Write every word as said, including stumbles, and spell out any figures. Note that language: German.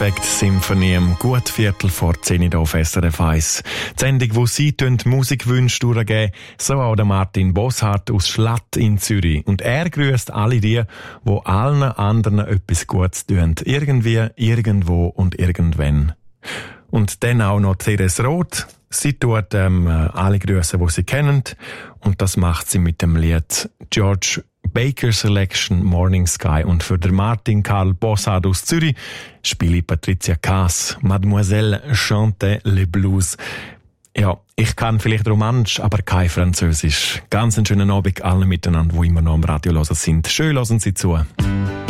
Suspect Symphony, um gut Viertel vor zehn Uhr auf S R F eins. Die Sendung, wo Sie Musikwünsche durchgeben, so auch der Martin Bosshardt aus Schlatt in Zürich. Und er grüßt alle die, die allen anderen etwas Gutes tun. Irgendwie, irgendwo und irgendwann. Und dann auch noch Therese Roth. Sie tut ähm, alle Grüße, die sie kennen. Und das macht sie mit dem Lied George Baker Selection Morning Sky. Und für den Martin Karl Bosshardt aus Zürich spiele Patricia Kaas Mademoiselle chante le blues. Ja, ich kann vielleicht Romanisch, aber kein Französisch. Ganz einen schönen Abend allen miteinander, die immer noch am Radio hören sind. Schön hören Sie zu.